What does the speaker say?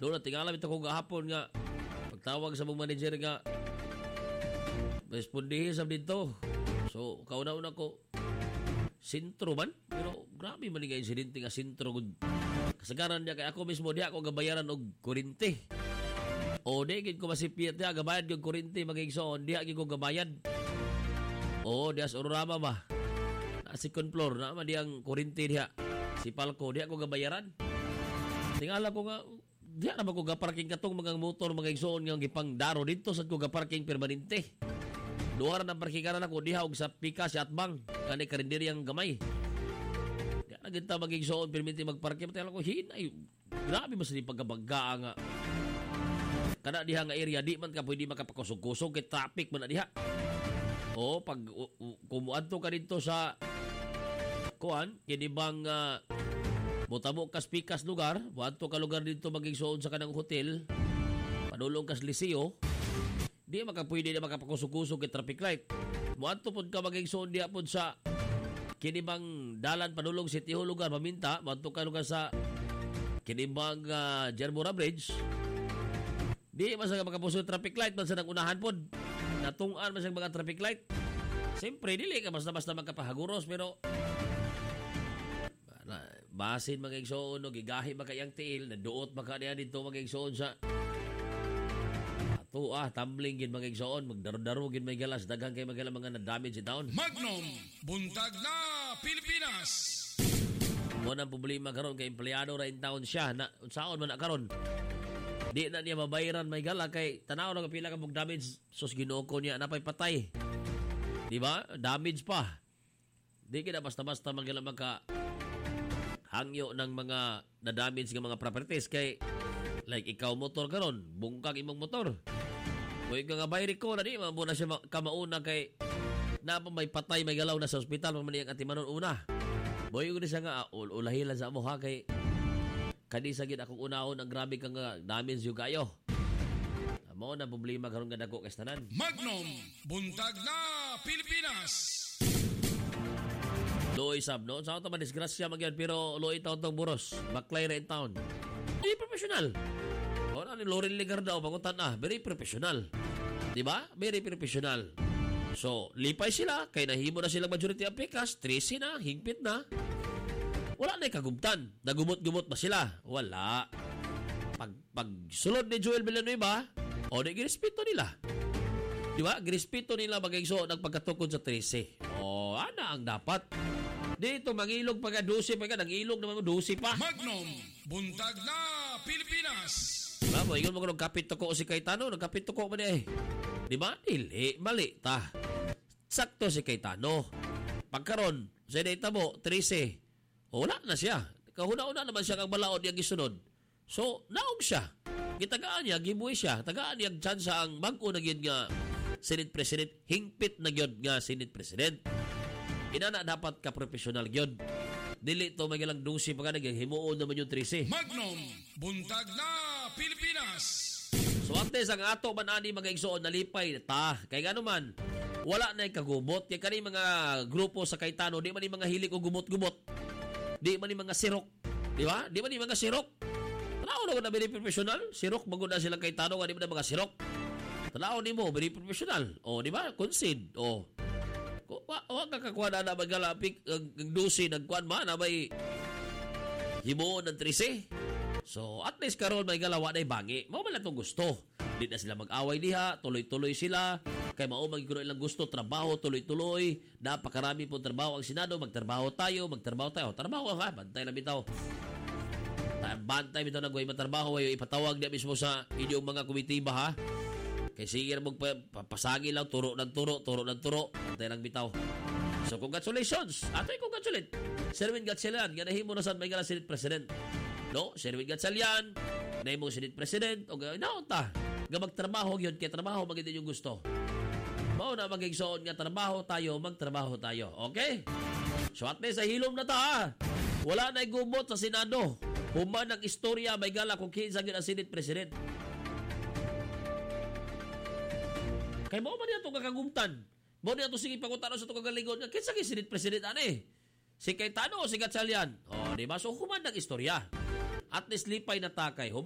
Doon na tingala ito ko gahapon nga pagtawag sa mong manager nga respondihin sa dito. So, kauna-una ko sintro man. Pero grabe man nga insidente nga sintro. Kasagaran niya kay ako mismo di ako gabayaran og kurente. O di gid ko masipiyat niya gabayad yung kurente magigsoon. Di gid ko gabayad. O di as Ururama ba? Na second floor na man diyang kurente diha. Si Palco di ako gabayaran. Tingala ko nga di na ba ko gaparking katong mga motor magigsoon nga gipang daro dito sa ko gaparking permanente. Duha na parkingaran ako diha og sa pika si Atbang kani karinderyang gamay. Nagita magigsoon perminti magparke pati ko hinay grabe mas ni pagkabagga nga kana diha nga area di man ka pwede makapakusog-kusog kay traffic man na diha o pag kumuadto ka dito sa kuan kini bang mutamo kas pikas lugar muadto ka lugar dito magigsoon sa kanang hotel padulong kas Liceo di makapwede na makapakusog-kusog kay traffic light muadto pud ka magigsoon diha pud sa kinibang dalan padulong City Hall lugar paminta madto ka lugar sa kinibang Jermora Bridge di masag makapuso traffic light man sa nagunahan pod natung-an masag mga traffic light siyempre dili ka basta-basta magkapahaguros pero basin magigsoon no gigahi makayang tiil naduot maka niya dito magigsoon sa tumbling gid magigsoon magdaro-daro gid may galas daghang kay magala mga na-damage in town. Magnum buntag na Pilipinas. Mo nang problema karon kay empleyado ra in town siya na unsaon man na karon. Di na niya mabayaran may gala kay tanaw na pila ka mong damage sus Ginoo ko niya napay patay. Di ba? Damage pa. Di kita basta-basta magala maka hangyo ng mga na-damage nga mga properties kay like ikaw motor karon bungkag imong motor. Kung nga bayri ko na di, muna siya kamauna kay na may patay, may galaw na sa ospital, mamaniyang atimanon una. Boy, ko siya nga, ulahilan sa mo ha, kay kadisagin akong unahon, ang grabe kang damage yung kayo. Amo na problema karon nga dako kay tanan. Magnum buntag na Pilipinas. Loy sab no, sa auto man disgrasya magyan pero loy taon tong buros, baklay ra in town. Di professional. O na ni Loren Ligarda o pangutan very professional. Di ba? Very professional. So, lipay sila, kay nahimo na silang majority of pikas, 13 na, higpit na. Wala na kagumtan. Nagumot-gumot ba sila? Wala. Pag sulod ni Joel Villanueva, o di girespeto nila. Di ba? Girespeto nila magigso nagpagkatukod sa 13. O, ana ang dapat. Dito, mangilog pagka 12 pa ka, nangilog naman mo 12 pa. Magnum buntag na Pilipinas. Diba? Moingon mo kung nagkapit ko si Cayetano, nagkapit ko man eh. Diba? Dili, mali ta. Sakto si Cayetano. Pagkaron, sa data mo, 13. Wala na siya. Kahuna-una naman siya kang balaod yung gisunod. So, naog siya. Gitagaan niya, gibuhi siya. Tagaan niya chance ang mag-o na yun nga Senate President. Hingpit na yun nga Senate President. Inana dapat ka-professional yun. Dili to magilang dusi pa ka naghimuon naman yung 13. Magnum buntag na Pilipinas. So antes ang ato man ani magaigsoon nalipay ta kay gano man wala na kagubot kay kani mga grupo sa Cayetano di man ni mga hilig og gumot-gumot. Di man ni mga sirok, di ba? Di man ni mga sirok. Tanaw na very professional. Sirok magud na sila Cayetano di man mga sirok. Tanaw nimo very professional. O di ba? Concede. O wa kakakuha na magalapik ang dusi nagkuan man na may himuon ng 13. So at least karon may galawa na bangi. Mao man lang gusto. Di na sila mag-away diha, tuloy-tuloy sila. Kay mao magiguro ilang gusto trabaho tuloy-tuloy. Napakarami pong trabaho ang Senado, magtrabaho tayo. Trabaho ha, bantay lang bitaw. Bantay bitaw nagway matrabaho ayo ipatawag dia mismo sa inyong mga komitiba ha. Kay sige na papasagi lang, turo ng turo. Antay lang bitaw. So, congratulations. Ato'y congratulate. Sherwin Gatchalian, ganahin mo na saan may gala Senate President. No? Sherwin Gatchalian, ganahin mo Senate President. O ganahin ta. Magtrabaho yun, kaya trabaho magiging yung gusto. Mao na magigsoon nga trabaho tayo, magtrabaho tayo. Okay? So, at least, sa hilom na ta ha. Wala na gumot sa Senado. Human ang istorya, may gala kung kinsa yun ang Senate President. Kay mo man niya itong kakagumtan. Mo niya itong sige pangutan sa itong kagalingon. Kinsa kay Senate President ane? Si Cayetano o si Gatchalian? O, di ba? So, human ang istorya. At least lipay na takay.